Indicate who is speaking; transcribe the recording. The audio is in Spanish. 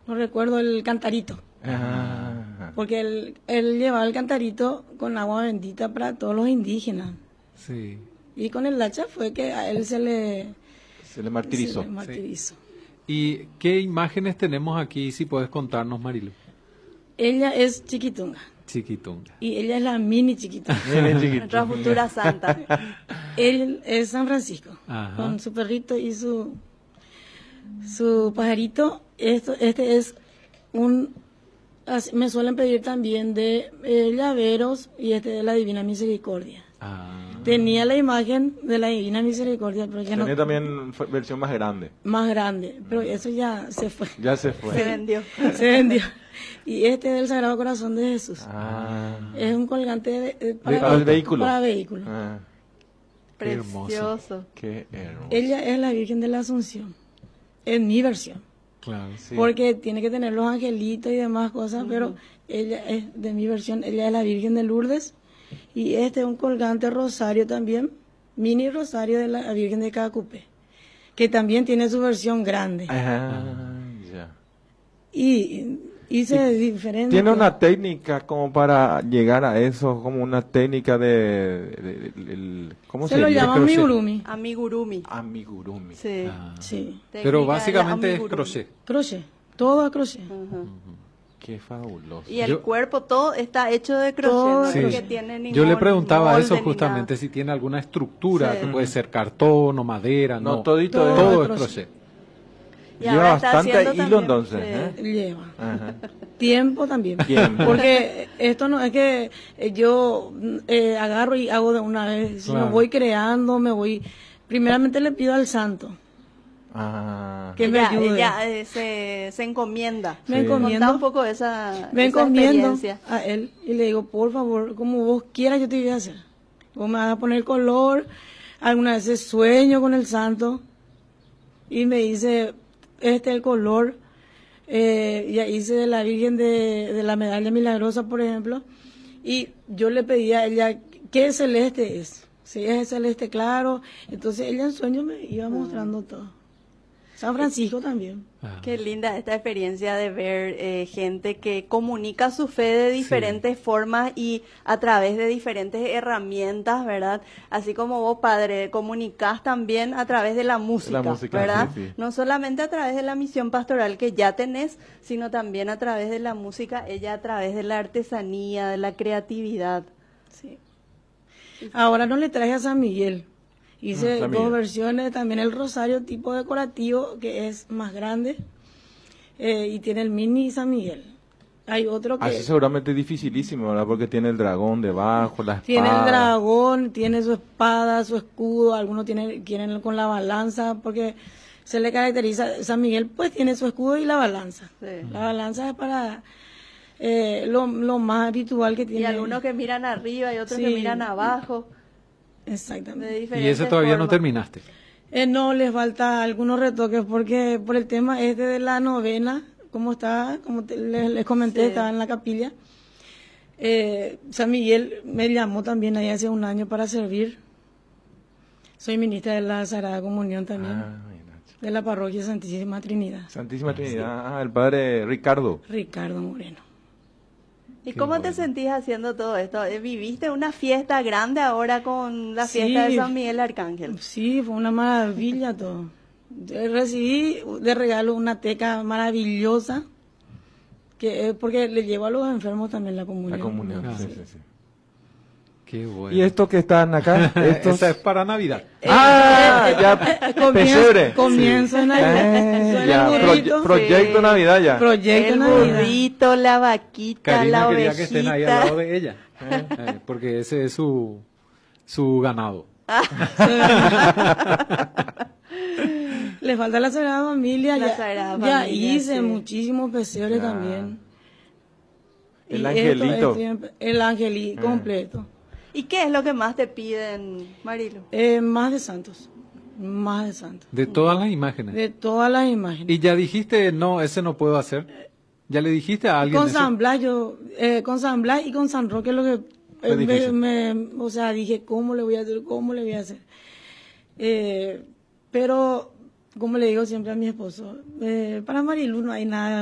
Speaker 1: no recuerdo, el cantarito. Porque él llevaba el cantarito con agua bendita para todos los indígenas.
Speaker 2: Sí.
Speaker 1: Y con el hacha fue que a él se le
Speaker 3: martirizó.
Speaker 1: martirizó.
Speaker 2: ¿Y qué imágenes tenemos aquí, si puedes contarnos, Marilu?
Speaker 1: Ella es Chiquitunga.
Speaker 2: Chiquitunga.
Speaker 1: Y ella es la mini Chiquitunga.
Speaker 4: Nuestra futura santa.
Speaker 1: Él es San Francisco.
Speaker 2: Ajá.
Speaker 1: Con su perrito y su pajarito. Este es me suelen pedir también de llaveros, y este de la Divina Misericordia. Tenía la imagen de la Divina Misericordia, pero ya
Speaker 3: tenía también versión más grande.
Speaker 1: Más grande, pero eso ya se fue.
Speaker 3: Ya se fue.
Speaker 4: Se vendió.
Speaker 1: Se vendió. Y este es del Sagrado Corazón de Jesús. Es un colgante
Speaker 3: para el vehículo.
Speaker 1: Para vehículo.
Speaker 4: Precioso.
Speaker 3: Qué hermoso.
Speaker 1: Ella es la Virgen de la Asunción, en mi versión.
Speaker 2: Claro,
Speaker 3: sí.
Speaker 1: Porque tiene que tener los angelitos y demás cosas, pero ella es de mi versión, ella es la Virgen de Lourdes. Y este es un colgante rosario también, mini rosario de la Virgen de Cacupé, que también tiene su versión grande.
Speaker 3: Ya.
Speaker 1: Y hice diferente.
Speaker 3: ¿Tiene una técnica como para llegar a eso, como una técnica ¿cómo se
Speaker 1: lo llama amigurumi?
Speaker 3: Amigurumi.
Speaker 4: Sí.
Speaker 1: Sí.
Speaker 2: Pero básicamente es crochet.
Speaker 1: Crochet, todo a crochet.
Speaker 3: Qué fabuloso.
Speaker 4: Y el cuerpo todo está hecho de crochet, no
Speaker 2: sí.
Speaker 4: es que tiene ningún
Speaker 2: Yo le preguntaba
Speaker 4: molde
Speaker 2: eso
Speaker 4: ni
Speaker 2: justamente,
Speaker 4: nada.
Speaker 2: si tiene alguna estructura,
Speaker 4: Sí.
Speaker 2: que puede ser cartón o madera. No,
Speaker 3: todo
Speaker 2: es crochet.
Speaker 4: Y
Speaker 3: lleva
Speaker 4: ahora está
Speaker 3: bastante
Speaker 4: haciendo
Speaker 3: hilo
Speaker 4: también,
Speaker 3: entonces.
Speaker 1: Lleva.
Speaker 3: Ajá.
Speaker 1: Tiempo también. Porque esto no es que yo agarro y hago de una vez, sino voy creando, primeramente le pido al santo. Que me ayude.
Speaker 4: Ella se encomienda.
Speaker 1: Me encomiendo.
Speaker 4: Contá un poco esa
Speaker 1: experiencia a él y le digo, por favor, como vos quieras yo te voy a hacer. Vos me vas a poner color. Algunas veces sueño con el santo y me dice, este es el color. Ya hice de la Virgen de la Medalla Milagrosa, por ejemplo, y yo le pedía a ella qué celeste es. Si es celeste claro, entonces ella en sueño me iba mostrando todo. San Francisco también.
Speaker 4: Qué linda esta experiencia de ver gente que comunica su fe de diferentes formas y a través de diferentes herramientas, ¿verdad? Así como vos, padre, comunicás también a través de la música, ¿verdad?
Speaker 3: Sí.
Speaker 4: No solamente a través de la misión pastoral que ya tenés, sino también a través de la música, ella a través de la artesanía, de la creatividad.
Speaker 1: Sí. Ahora no le traje a San Miguel. Hice dos versiones, también el rosario tipo decorativo, que es más grande, y tiene el mini San Miguel. Hay otro que...
Speaker 3: Así seguramente es dificilísimo, ¿verdad? Porque tiene el dragón debajo, la espada.
Speaker 1: Tiene el dragón, tiene su espada, su escudo, algunos quieren con la balanza, porque se le caracteriza, San Miguel pues tiene su escudo y la balanza.
Speaker 4: Sí.
Speaker 1: La balanza es para lo más habitual que tiene.
Speaker 4: Y algunos que miran arriba y otros que miran abajo.
Speaker 1: Exactamente.
Speaker 2: ¿Y ese todavía no terminaste?
Speaker 1: No, les falta algunos retoques porque por el tema de la novena, como les comenté, estaba en la capilla. San Miguel me llamó también ahí hace un año para servir. Soy ministra de la Sagrada Comunión también, de la parroquia Santísima Trinidad.
Speaker 3: Santísima Trinidad, el padre Ricardo
Speaker 1: Moreno.
Speaker 4: ¿Y cómo te sentís haciendo todo esto? ¿Viviste una fiesta grande ahora con la fiesta de San Miguel Arcángel?
Speaker 1: Sí, fue una maravilla todo. Recibí de regalo una teca maravillosa, porque le llevo a los enfermos también la comunión.
Speaker 3: La comunión, sí.
Speaker 2: Qué bueno.
Speaker 3: ¿Y esto que están acá?
Speaker 2: Esa es para Navidad.
Speaker 1: Comienzo en Navidad.
Speaker 3: Proyecto Navidad ya.
Speaker 1: Proyecto
Speaker 4: el
Speaker 1: Navidad.
Speaker 4: burrito, la vaquita,
Speaker 2: Karina
Speaker 4: la
Speaker 2: quería
Speaker 4: ovejita.
Speaker 2: que estén ahí al lado de ella, porque ese es su ganado.
Speaker 1: Le falta la Sagrada Familia.
Speaker 4: Sagrada
Speaker 1: ya
Speaker 4: Familia,
Speaker 1: hice
Speaker 4: sí.
Speaker 1: muchísimos pesebres también.
Speaker 3: El
Speaker 1: Y
Speaker 3: angelito.
Speaker 1: El angelito completo.
Speaker 4: ¿Y qué es lo que más te piden, Marilu?
Speaker 1: Más de santos. Más de santos.
Speaker 2: De todas las imágenes.
Speaker 1: De todas las imágenes.
Speaker 2: Y ya dijiste, no, ese no puedo hacer. ¿Ya le dijiste a alguien
Speaker 1: Con
Speaker 2: eso?
Speaker 1: San Blas, con San Blas y con San Roque lo que dije, ¿cómo le voy a hacer? Pero, como le digo siempre a mi esposo, para Marilu no hay nada